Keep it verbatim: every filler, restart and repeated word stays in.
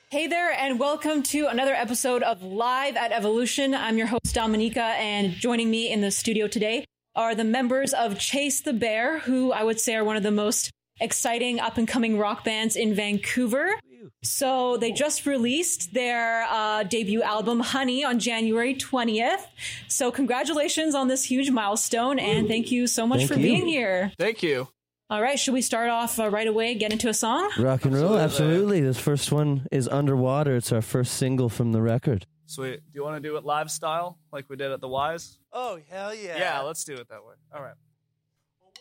Hey there, and welcome to another episode of Live at Evolution. I'm your host, Dominica, and joining me in the studio today are the members of Chase the Bear, who I would say are one of the most exciting up-and-coming rock bands in Vancouver. So they just released their uh, debut album, Honey, on January twentieth. So congratulations on this huge milestone, and thank you so much Thank for you. being here. Thank you. All right, should we start off uh, right away, get into a song? Rock and roll, Absolutely. absolutely. This first one is Underwater. It's our first single from the record. Sweet. Do you want to do it live style, like we did at the Wise? Oh, hell yeah. Yeah, let's do it that way. All right.